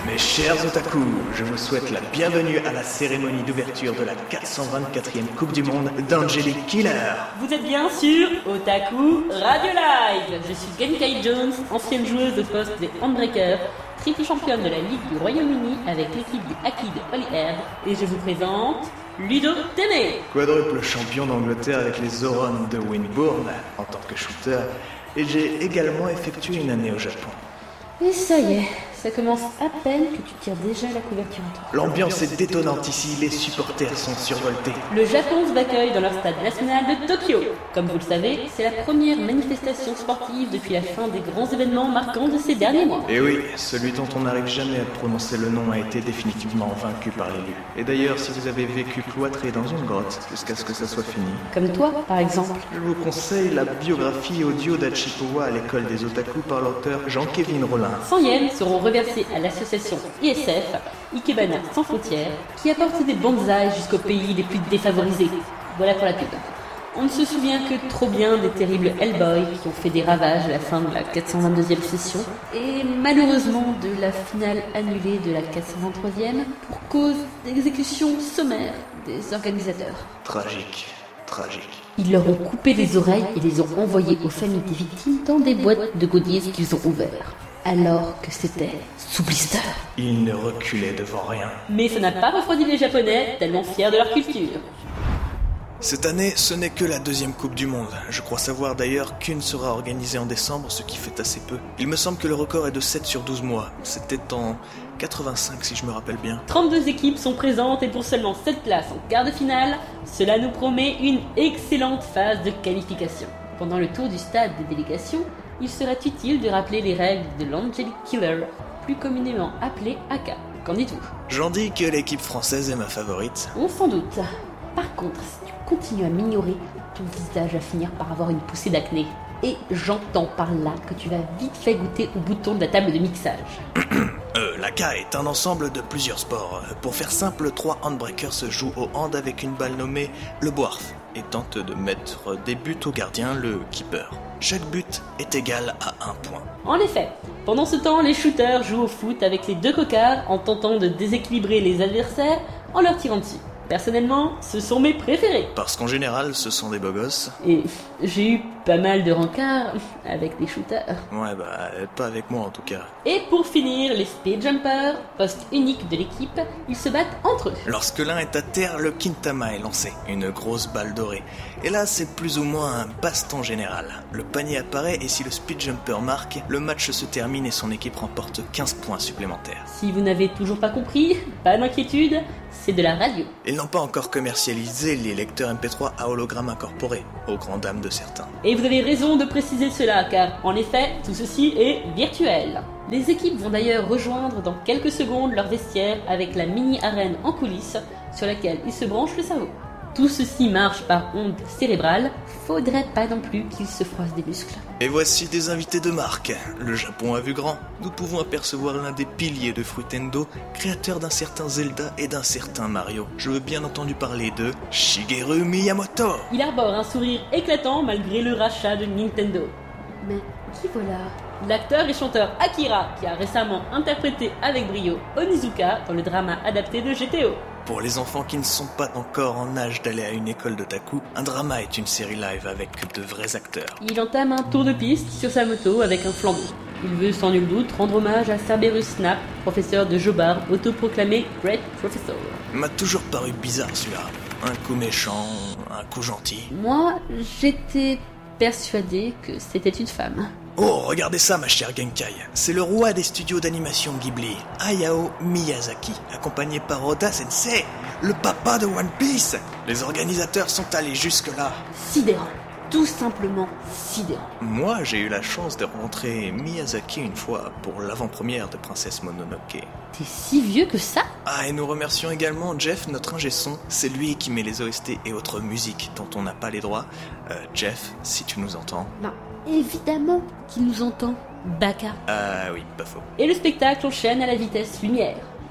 Mes chers otaku, je vous souhaite la bienvenue à la cérémonie d'ouverture de la 424e Coupe du Monde d'Angelic Killer. Vous êtes bien sûr Otaku Radio Live. Je suis Genkai Jones, ancienne joueuse de poste des Handbreakers, triple championne de la Ligue du Royaume-Uni avec l'équipe du Hockey de Holyhead, et je vous présente Ludo Témé. Quadruple champion d'Angleterre avec les Zorons de Winburn en tant que shooter, et j'ai également effectué une année au Japon. Et ça y est, ça commence à peine que tu tires déjà la couverture en toi. L'ambiance est détonnante ici, les supporters sont survoltés. Le Japon vous accueille dans leur stade national de Tokyo. Comme vous le savez, c'est la première manifestation sportive depuis la fin des grands événements marquants de ces derniers mois. Et oui, celui dont on n'arrive jamais à prononcer le nom a été définitivement vaincu par l'élu. Et d'ailleurs, si vous avez vécu cloîtré dans une grotte jusqu'à ce que ça soit fini... Comme toi, par exemple. Je vous conseille la biographie audio d'Hachipowa à l'école des otaku par l'auteur Jean-Kévin Rollin. 100 yens seront reversés à l'association ISF, Ikebana Sans Frontières, qui apporte des bonsaïs jusqu'aux pays les plus défavorisés. Voilà pour la pub. On ne se souvient que trop bien des terribles Hellboy qui ont fait des ravages à la fin de la 422e session, et malheureusement de la finale annulée de la 423e pour cause d'exécution sommaire des organisateurs. Tragique, tragique. Ils leur ont coupé les oreilles et les ont envoyés aux familles des victimes dans des boîtes de goodies qu'ils ont ouvertes. Alors que c'était sous blister. Ils ne reculaient devant rien. Mais ça n'a pas refroidi les Japonais, tellement fiers de leur culture. Cette année, ce n'est que la deuxième Coupe du Monde. Je crois savoir d'ailleurs qu'une sera organisée en décembre, ce qui fait assez peu. Il me semble que le record est de 7 sur 12 mois. C'était en 85 si je me rappelle bien. 32 équipes sont présentes et pour seulement 7 places en quart de finale, cela nous promet une excellente phase de qualification. Pendant le tour du stade des délégations, il serait utile de rappeler les règles de l'Angelic Killer, plus communément appelé AK. Qu'en dites-vous ? J'en dis que l'équipe française est ma favorite. On s'en doute. Par contre, si tu continues à m'ignorer, ton visage va finir par avoir une poussée d'acné. Et j'entends par là que tu vas vite fait goûter au bouton de la table de mixage. L'AK est un ensemble de plusieurs sports. Pour faire simple, 3 handbreakers se jouent au hand avec une balle nommée le boarf et tentent de mettre des buts au gardien, le keeper. Chaque but est égal à 1 point. En effet, pendant ce temps, les shooters jouent au foot avec les deux cocards en tentant de déséquilibrer les adversaires en leur tirant dessus. Personnellement, ce sont mes préférés. Parce qu'en général, ce sont des beaux gosses. Et j'ai eu pas mal de rencarts avec des shooters. Ouais, pas avec moi en tout cas. Et pour finir, les speed jumpers, poste unique de l'équipe, ils se battent entre eux. Lorsque l'un est à terre, le Kintama est lancé, une grosse balle dorée. Et là, c'est plus ou moins un baston général. Le panier apparaît et si le speed jumper marque, le match se termine et son équipe remporte 15 points supplémentaires. Si vous n'avez toujours pas compris, pas d'inquiétude, c'est de la radio. Ils n'ont pas encore commercialisé les lecteurs MP3 à hologramme incorporé, aux grandes dames de certains. Et vous avez raison de préciser cela, car en effet, tout ceci est virtuel. Les équipes vont d'ailleurs rejoindre dans quelques secondes leur vestiaire avec la mini-arène en coulisses sur laquelle ils se branchent le cerveau. Tout ceci marche par ondes cérébrales, faudrait pas non plus qu'ils se froissent des muscles. Et voici des invités de marque. Le Japon a vu grand. Nous pouvons apercevoir l'un des piliers de Fruitendo, créateur d'un certain Zelda et d'un certain Mario. Je veux bien entendu parler de Shigeru Miyamoto. Il arbore un sourire éclatant malgré le rachat de Nintendo. Mais qui voilà ? L'acteur et chanteur Akira, qui a récemment interprété avec brio Onizuka dans le drama adapté de GTO. Pour les enfants qui ne sont pas encore en âge d'aller à une école d'otaku, un drama est une série live avec de vrais acteurs. Il entame un tour de piste sur sa moto avec un flambeau. Il veut sans nul doute rendre hommage à Cerberus Snap, professeur de Jobar, autoproclamé Great Professor. M'a toujours paru bizarre celui-là. Un coup méchant, un coup gentil. Moi, j'étais persuadée que c'était une femme. Oh, regardez ça, ma chère Genkai. C'est le roi des studios d'animation Ghibli, Hayao Miyazaki, accompagné par Oda Sensei, le papa de One Piece. Les organisateurs sont allés jusque-là. Sidérant. Tout simplement sidérant. Moi, j'ai eu la chance de rencontrer Miyazaki une fois pour l'avant-première de Princesse Mononoke. T'es si vieux que ça ? Ah, et nous remercions également Jeff, notre ingé son. C'est lui qui met les OST et autres musiques dont on n'a pas les droits. Jeff, si tu nous entends. Ben, évidemment qu'il nous entend. Baka. Ah oui, pas faux. Et le spectacle enchaîne à la vitesse lumière.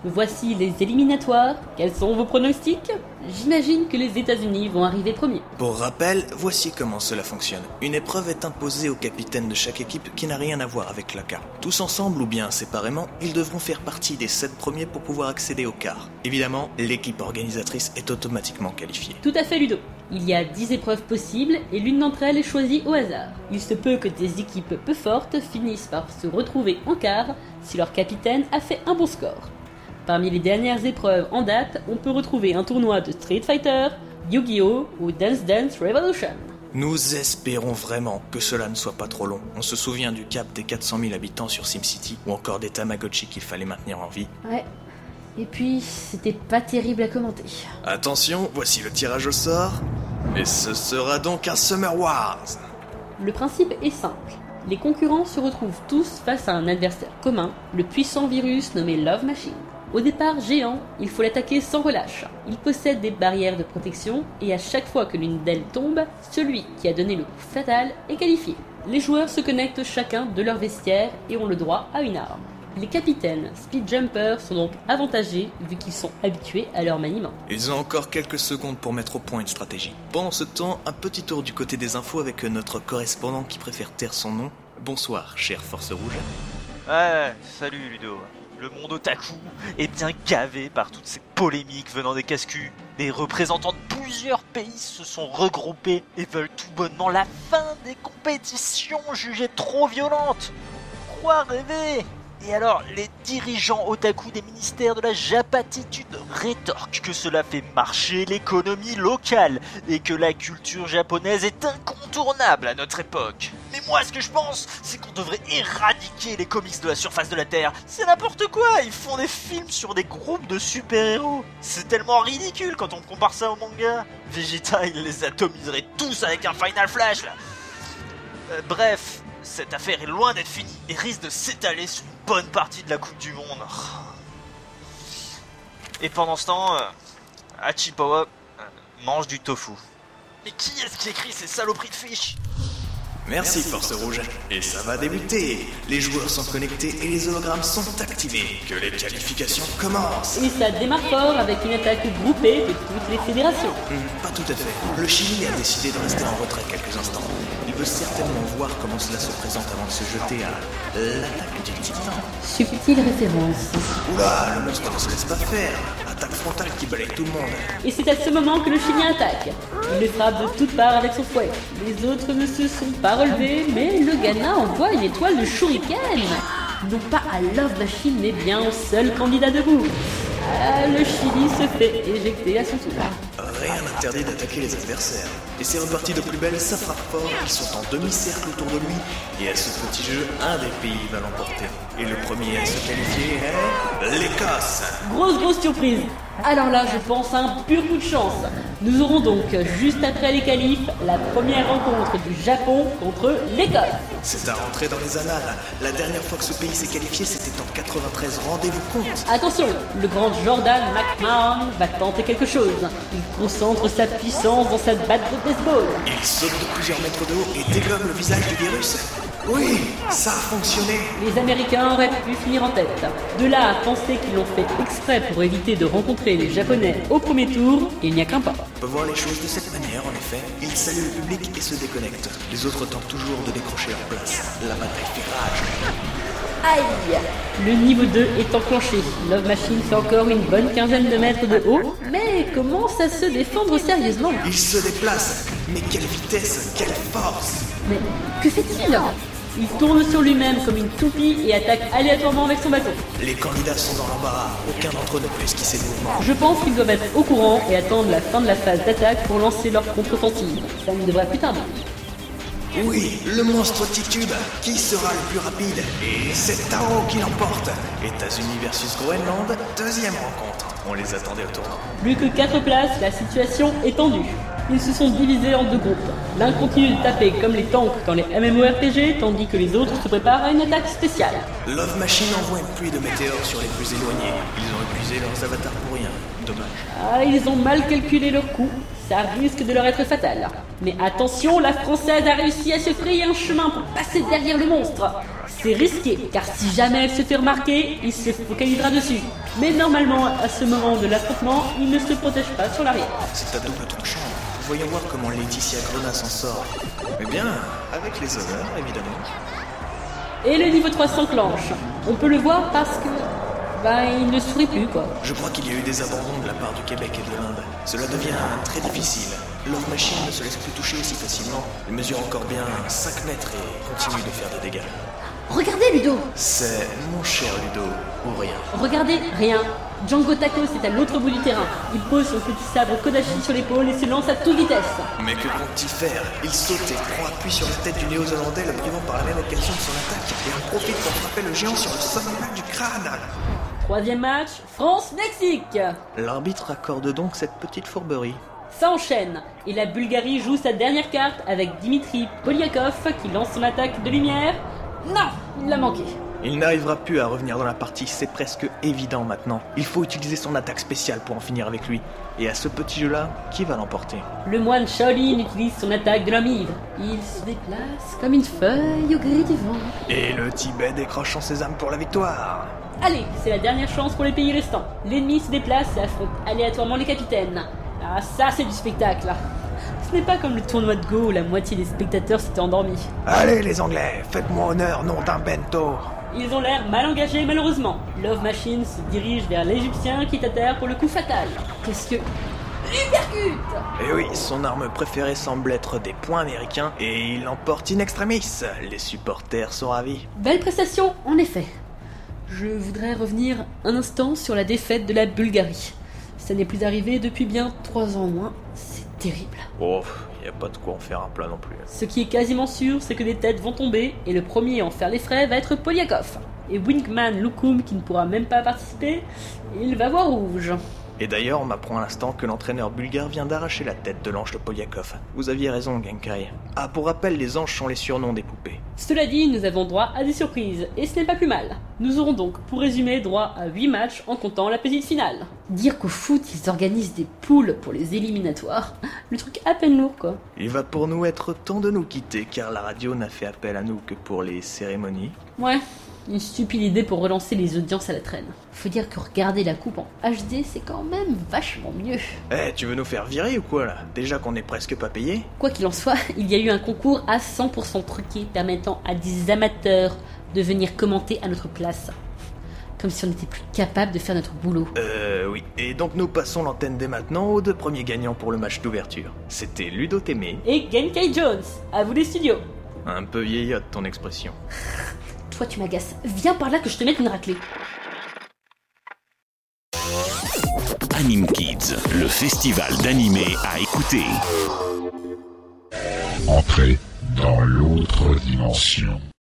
Voici les éliminatoires. Quels sont vos pronostics? J'imagine que les États-Unis vont arriver premiers. Pour rappel, voici comment cela fonctionne. Une épreuve est imposée au capitaine de chaque équipe qui n'a rien à voir avec la quart. Tous ensemble ou bien séparément, ils devront faire partie des 7 premiers pour pouvoir accéder au quart. Évidemment, l'équipe organisatrice est automatiquement qualifiée. Tout à fait, Ludo. Il y a 10 épreuves possibles et l'une d'entre elles est choisie au hasard. Il se peut que des équipes peu fortes finissent par se retrouver en quart si leur capitaine a fait un bon score. Parmi les dernières épreuves en date, on peut retrouver un tournoi de Street Fighter, Yu-Gi-Oh! Ou Dance Dance Revolution. Nous espérons vraiment que cela ne soit pas trop long. On se souvient du cap des 400 000 habitants sur SimCity, ou encore des Tamagotchi qu'il fallait maintenir en vie. Ouais. Et puis, c'était pas terrible à commenter. Attention, voici le tirage au sort. Et ce sera donc un Summer Wars. Le principe est simple. Les concurrents se retrouvent tous face à un adversaire commun, le puissant virus nommé Love Machine. Au départ géant, il faut l'attaquer sans relâche. Il possède des barrières de protection et à chaque fois que l'une d'elles tombe, celui qui a donné le coup fatal est qualifié. Les joueurs se connectent chacun de leur vestiaire et ont le droit à une arme. Les capitaines Speed Jumper sont donc avantagés vu qu'ils sont habitués à leur maniement. Ils ont encore quelques secondes pour mettre au point une stratégie. Pendant ce temps, un petit tour du côté des infos avec notre correspondant qui préfère taire son nom. Bonsoir, chère Force Rouge. Ouais, salut Ludo. Le monde otaku est bien gavé par toutes ces polémiques venant des casse-culs. Des représentants de plusieurs pays se sont regroupés et veulent tout bonnement la fin des compétitions jugées trop violentes. Quoi rêver? Et alors, les dirigeants otaku des ministères de la Japatitude rétorquent que cela fait marcher l'économie locale et que la culture japonaise est incontournable à notre époque. Mais moi, ce que je pense, c'est qu'on devrait éradiquer les comics de la surface de la Terre. C'est n'importe quoi, ils font des films sur des groupes de super-héros. C'est tellement ridicule quand on compare ça au manga. Vegeta, il les atomiserait tous avec un Final Flash, là. Bref... Cette affaire est loin d'être finie et risque de s'étaler sur une bonne partie de la Coupe du Monde. Et pendant ce temps, Hachipawa mange du tofu. Mais qui est-ce qui écrit ces saloperies de fiches? Merci Force Rouge. Et ça va débuter. Les joueurs sont connectés et les hologrammes sont activés. Que les qualifications commencent. Et ça démarre fort avec une attaque groupée de toutes les fédérations. Pas tout à fait. Le Chili a décidé de rester en retrait quelques instants. Il veut certainement voir comment cela se présente avant de se jeter à l'attaque du Titan. Subtile référence. Oula, le monstre ne se laisse pas faire. Attaque frontale qui balaye tout le monde. Et c'est à ce moment que le Chilien attaque. Il le frappe de toutes parts avec son fouet. Les autres ne se sont pas relevés, mais le Ghana envoie une étoile de shuriken. Non pas à Love Machine, mais bien au seul candidat debout. Le Chili se fait éjecter à son tour. Rien n'interdit d'attaquer les adversaires. Et c'est reparti de plus belle, ça frappe fort, ils sont en demi-cercle autour de lui. Et à ce petit jeu, un des pays va l'emporter. Et le premier à se qualifier est l'Écosse. Grosse surprise. Alors là, je pense à un pur coup de chance. Nous aurons donc, juste après les qualifs, la première rencontre du Japon contre l'Écosse. C'est à rentrer dans les annales. La dernière fois que ce pays s'est qualifié, c'était en 93, rendez-vous compte. Attention, le grand Jordan McMahon va tenter quelque chose. Il concentre sa puissance dans sa batte de baseball. Il saute de plusieurs mètres de haut et dégomme le visage du virus. Oui, ça a fonctionné. Les Américains auraient pu finir en tête. De là à penser qu'ils l'ont fait exprès pour éviter de rencontrer les Japonais au premier tour, il n'y a qu'un pas. On peut voir les choses de cette manière, en effet. Ils saluent le public et se déconnectent. Les autres tentent toujours de décrocher leur place. La bataille fait rage. Aïe! Le niveau 2 est enclenché. Love Machine fait encore une bonne quinzaine de mètres de haut, mais commence à se défendre sérieusement. Il se déplace. Mais quelle vitesse, quelle force! Mais que fait-il? Il tourne sur lui-même comme une toupie et attaque aléatoirement avec son bâton. Les candidats sont dans l'embarras. Aucun d'entre eux ne peut esquisser le mouvement. Je pense qu'ils doivent être au courant et attendre la fin de la phase d'attaque pour lancer leur contre-offensive. Ça ne devrait plus tarder. Oui, le monstre titube. Qui sera le plus rapide? Et c'est Taro qui l'emporte. États-Unis versus Groenland, deuxième rencontre. On les attendait au tournant. Plus que 4 places, la situation est tendue. Ils se sont divisés en deux groupes. L'un continue de taper comme les tanks dans les MMORPG, tandis que les autres se préparent à une attaque spéciale. Love Machine envoie une pluie de météores sur les plus éloignés. Ils ont épuisé leurs avatars pour rien. Dommage. Ils ont mal calculé leur coup. Ça risque de leur être fatal. Mais attention, la Française a réussi à se frayer un chemin pour passer derrière le monstre. C'est risqué, car si jamais elle se fait remarquer, il se focalisera dessus. Mais normalement, à ce moment de l'affrontement, il ne se protège pas sur l'arrière. C'est à double tranchant. Voyons voir comment Laetitia Grenat s'en sort. Eh bien, avec les honneurs, évidemment. Et le niveau 3 s'enclenche. On peut le voir parce que... il ne sourit plus, quoi. Je crois qu'il y a eu des abandons de la part du Québec et de l'Inde. Cela devient très difficile. Love Machine ne se laisse plus toucher aussi facilement. Il mesure encore bien 5 mètres et continue de faire des dégâts. Regardez, Ludo! C'est mon cher Ludo, ou rien. Regardez, rien. Django Tacos est à l'autre bout du terrain. Il pose son petit sabre Kodachi sur l'épaule et se lance à toute vitesse. Mais que compte-t-il faire? Il saute et prend appui sur la tête du néo-zélandais, le privant par la même occasion de son attaque, et en profite pour frapper le géant sur le sommet du crâne. Troisième match, France-Mexique. L'arbitre accorde donc cette petite fourberie. Ça enchaîne, et la Bulgarie joue sa dernière carte avec Dimitri Polyakov qui lance son attaque de lumière. Non, il l'a manqué. Il n'arrivera plus à revenir dans la partie, c'est presque évident maintenant. Il faut utiliser son attaque spéciale pour en finir avec lui. Et à ce petit jeu-là, qui va l'emporter? Le moine Shaolin utilise son attaque de l'homme ivre. Il se déplace comme une feuille au gré du vent. Et le Tibet décroche en sésame pour la victoire. Allez, c'est la dernière chance pour les pays restants. L'ennemi se déplace et affronte aléatoirement les capitaines. Ah, ça c'est du spectacle. Ce n'est pas comme le tournoi de Go où la moitié des spectateurs s'étaient endormis. Allez les Anglais, faites-moi honneur, nom d'un bento. Ils ont l'air mal engagés malheureusement. Love Machine se dirige vers l'Égyptien qui est à terre pour le coup fatal. Qu'est-ce que... Hypercute! Et oui, son arme préférée semble être des poings américains et il l'emporte in extremis. Les supporters sont ravis. Belle prestation, en effet. Je voudrais revenir un instant sur la défaite de la Bulgarie. Ça n'est plus arrivé depuis bien 3 ans au moins. C'est terrible. Oh, y a pas de quoi en faire un plat non plus. Ce qui est quasiment sûr, c'est que des têtes vont tomber et le premier à en faire les frais va être Polyakov. Et Winkman Loukoum, qui ne pourra même pas participer, il va voir rouge. Et d'ailleurs, on m'apprend à l'instant que l'entraîneur bulgare vient d'arracher la tête de l'ange de Polyakov. Vous aviez raison, Genkai. Ah, pour rappel, les anges sont les surnoms des poupées. Cela dit, nous avons droit à des surprises, et ce n'est pas plus mal. Nous aurons donc, pour résumer, droit à 8 matchs en comptant la petite finale. Dire qu'au foot, ils organisent des poules pour les éliminatoires, le truc à peine lourd, quoi. Il va pour nous être temps de nous quitter, car la radio n'a fait appel à nous que pour les cérémonies. Ouais. Une stupide idée pour relancer les audiences à la traîne. Faut dire que regarder la coupe en HD, c'est quand même vachement mieux. Tu veux nous faire virer ou quoi là? Déjà qu'on est presque pas payé? Quoi qu'il en soit, il y a eu un concours à 100% truqué permettant à des amateurs de venir commenter à notre place. Comme si on n'était plus capable de faire notre boulot. Oui. Et donc nous passons l'antenne dès maintenant aux 2 premiers gagnants pour le match d'ouverture. C'était Ludo Témé et Genkai Jones. À vous les studios. Un peu vieillotte ton expression. Toi tu m'agaces, viens par là que je te mette une raclée. Anime Kids, le festival d'animé à écouter. Entrez dans l'autre dimension.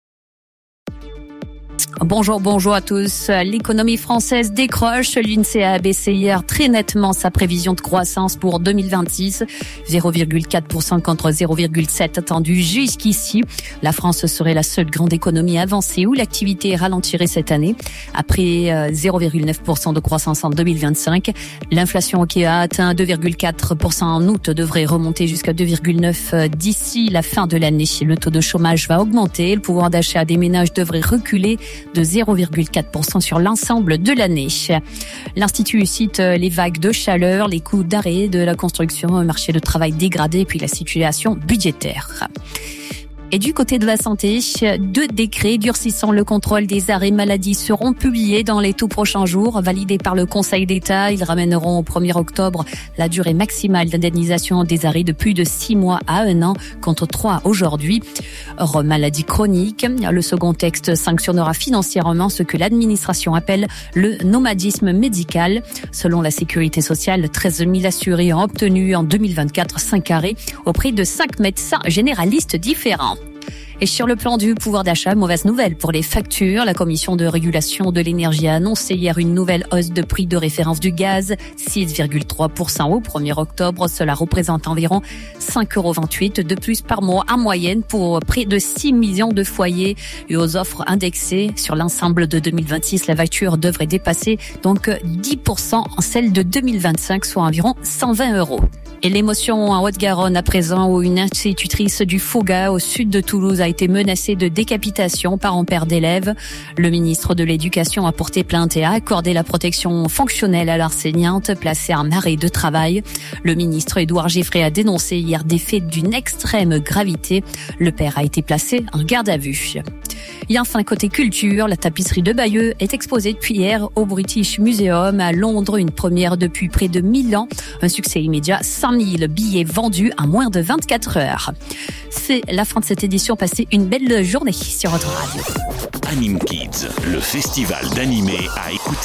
Bonjour à tous. L'économie française décroche. L'INSEE a abaissé hier très nettement sa prévision de croissance pour 2026. 0,4% contre 0,7% attendu jusqu'ici. La France serait la seule grande économie avancée où l'activité ralentirait cette année. Après 0,9% de croissance en 2025, l'inflation qui a atteint 2,4% en août devrait remonter jusqu'à 2,9% d'ici la fin de l'année. Le taux de chômage va augmenter. Le pouvoir d'achat des ménages devrait reculer de 0,4% sur l'ensemble de l'année. L'Institut cite les vagues de chaleur, les coûts d'arrêt de la construction, le marché de travail dégradé, puis la situation budgétaire. Et du côté de la santé, 2 décrets durcissant le contrôle des arrêts maladie seront publiés dans les tout prochains jours, validés par le Conseil d'État. Ils ramèneront au 1er octobre la durée maximale d'indemnisation des arrêts de plus de 6 mois à 1 an, contre 3 aujourd'hui. Hors maladie chronique, le second texte sanctionnera financièrement ce que l'administration appelle le nomadisme médical. Selon la Sécurité sociale, 13 000 assurés ont obtenu en 2024 5 arrêts auprès de 5 médecins généralistes différents. Et sur le plan du pouvoir d'achat, mauvaise nouvelle pour les factures. La commission de régulation de l'énergie a annoncé hier une nouvelle hausse de prix de référence du gaz, 6,3% au 1er octobre. Cela représente environ 5,28 € de plus par mois en moyenne pour près de 6 millions de foyers. Et aux offres indexées sur l'ensemble de 2026, la facture devrait dépasser donc 10% en celle de 2025, soit environ 120 €. Et l'émotion en Haute-Garonne à présent, où une institutrice du Fouga au sud de Toulouse a été menacée de décapitation par un père d'élève. Le ministre de l'Éducation a porté plainte et a accordé la protection fonctionnelle à l'enseignante placée en arrêt de travail. Le ministre Édouard Giffré a dénoncé hier des faits d'une extrême gravité. Le père a été placé en garde à vue. Et enfin, côté culture, la tapisserie de Bayeux est exposée depuis hier au British Museum à Londres, une première depuis près de 1000 ans. Un succès immédiat, 100 000 billets vendus en moins de 24 heures. C'est la fin de cette édition. Passez une belle journée sur votre radio. Anime Kids, le festival d'animé à écouter